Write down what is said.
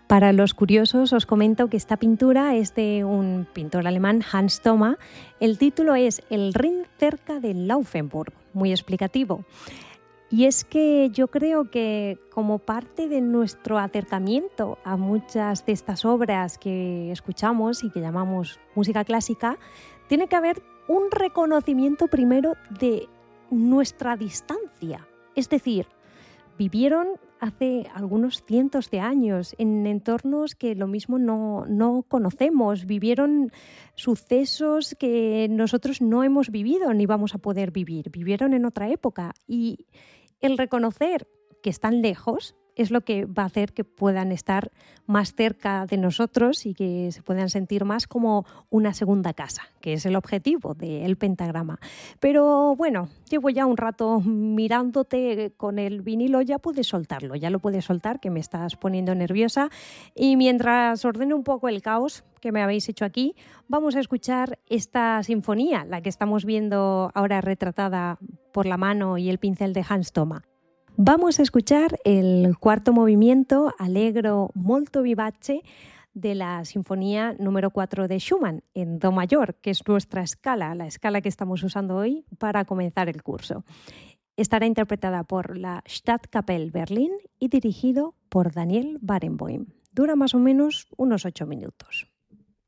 Para los curiosos os comento que esta pintura es de un pintor alemán, Hans Thoma. El título es El Rin cerca de Laufenburg, muy explicativo. Y es que yo creo que como parte de nuestro acercamiento a muchas de estas obras que escuchamos y que llamamos música clásica, tiene que haber un reconocimiento primero de nuestra distancia. Es decir, vivieron hace algunos cientos de años en entornos que lo mismo no conocemos, vivieron sucesos que nosotros no hemos vivido ni vamos a poder vivir, vivieron en otra época y el reconocer que están lejos es lo que va a hacer que puedan estar más cerca de nosotros y que se puedan sentir más como una segunda casa, que es el objetivo del pentagrama. Pero bueno, llevo ya un rato mirándote con el vinilo, ya puedes soltarlo, ya lo puedes soltar, que me estás poniendo nerviosa. Y mientras ordeno un poco el caos que me habéis hecho aquí, vamos a escuchar esta sinfonía, la que estamos viendo ahora retratada por la mano y el pincel de Hans Thoma. Vamos a escuchar el cuarto movimiento, Allegro molto vivace, de la Sinfonía número 4 de Schumann, en Do mayor, que es nuestra escala, la escala que estamos usando hoy para comenzar el curso. Estará interpretada por la Stadtkapelle Berlin y dirigido por Daniel Barenboim. Dura más o menos unos 8 minutos.